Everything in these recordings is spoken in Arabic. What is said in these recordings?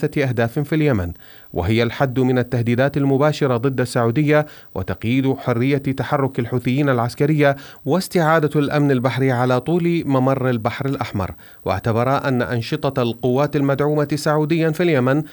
3 أهداف في اليمن، وهي الحد من التهديدات المباشرة ضد السعودية، وتقييد حرية تحرك الحوثيين العسكرية، واستعادة الأمن البحري على طول ممر البحر الأحمر. واعتبر أن أنشطة القوات المدعومة سعوديا في اليمن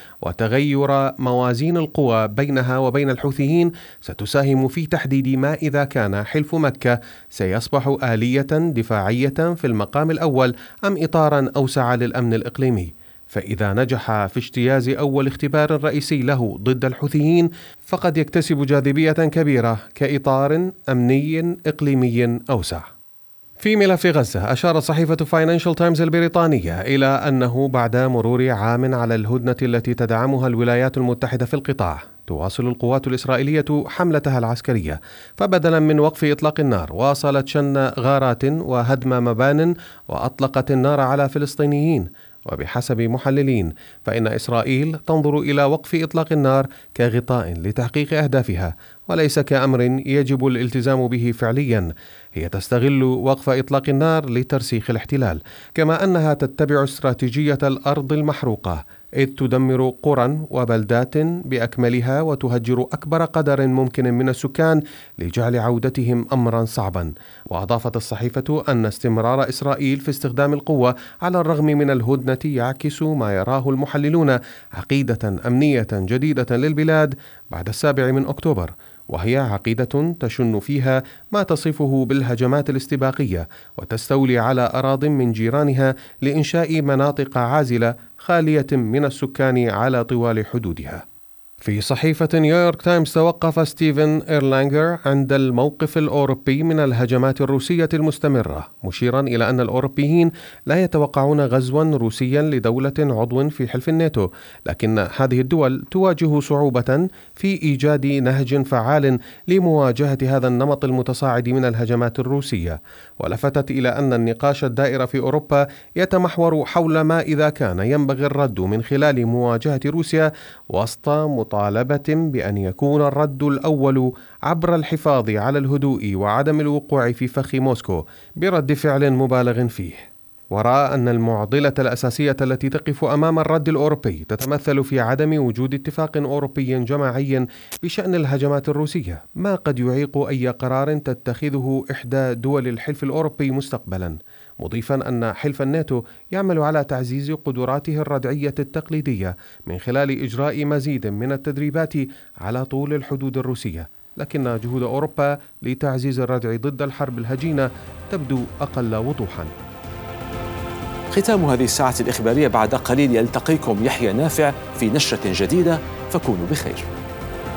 وتغير موازين القوى بينها وبين الحوثيين ستساهم في تحديد ما إذا كان حلف مكة سيصبح آلية دفاعية في المقام الأول أم إطارا أوسع للأمن الإقليمي. فإذا نجح في اجتياز أول اختبار رئيسي له ضد الحوثيين فقد يكتسب جاذبية كبيرة كإطار أمني إقليمي أوسع. في ملف غزة، أشارت صحيفة فاينانشال تايمز البريطانية إلى أنه بعد مرور عام على الهدنة التي تدعمها الولايات المتحدة في القطاع، تواصل القوات الإسرائيلية حملتها العسكرية، فبدلا من وقف إطلاق النار واصلت شن غارات وهدم مبان وأطلقت النار على فلسطينيين. وبحسب محللين فإن إسرائيل تنظر إلى وقف إطلاق النار كغطاء لتحقيق أهدافها وليس كأمر يجب الالتزام به فعليا. هي تستغل وقف إطلاق النار لترسيخ الاحتلال، كما أنها تتبع استراتيجية الأرض المحروقة، إذ تدمر قرى وبلدات بأكملها وتهجر أكبر قدر ممكن من السكان لجعل عودتهم أمرا صعبا. وأضافت الصحيفة أن استمرار إسرائيل في استخدام القوة على الرغم من الهدنة يعكس ما يراه المحللون عقيدة أمنية جديدة للبلاد بعد 7 أكتوبر، وهي عقيدة تشن فيها ما تصفه بالهجمات الاستباقية وتستولي على أراضٍ من جيرانها لإنشاء مناطق عازلة خالية من السكان على طوال حدودها. في صحيفة نيويورك تايمز توقف ستيفن إيرلانجر عند الموقف الأوروبي من الهجمات الروسية المستمرة، مشيرا إلى أن الأوروبيين لا يتوقعون غزوا روسيا لدولة عضو في حلف الناتو، لكن هذه الدول تواجه صعوبة في إيجاد نهج فعال لمواجهة هذا النمط المتصاعد من الهجمات الروسية. ولفتت إلى أن النقاش الدائر في أوروبا يتمحور حول ما إذا كان ينبغي الرد من خلال مواجهة روسيا، وسط مطالبة بأن يكون الرد الأول عبر الحفاظ على الهدوء وعدم الوقوع في فخ موسكو برد فعل مبالغ فيه. ورأى أن المعضلة الأساسية التي تقف أمام الرد الأوروبي تتمثل في عدم وجود اتفاق أوروبي جماعي بشأن الهجمات الروسية، ما قد يعيق أي قرار تتخذه إحدى دول الحلف الأوروبي مستقبلا، مضيفا أن حلف الناتو يعمل على تعزيز قدراته الردعية التقليدية من خلال إجراء مزيد من التدريبات على طول الحدود الروسية، لكن جهود أوروبا لتعزيز الردع ضد الحرب الهجينة تبدو أقل وضوحا. ختام هذه الساعة الإخبارية، بعد قليل يلتقيكم يحيى نافع في نشرة جديدة، فكونوا بخير.